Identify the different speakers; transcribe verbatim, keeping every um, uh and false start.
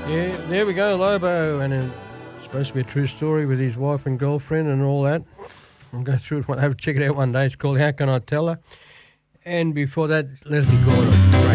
Speaker 1: Yeah, there we go, Lobo, and it's supposed to be a true story with his wife and girlfriend and all that. I'll go through it, one, have check it out one day. It's called How Can I Tell Her? And before that, Leslie Gordon. Great.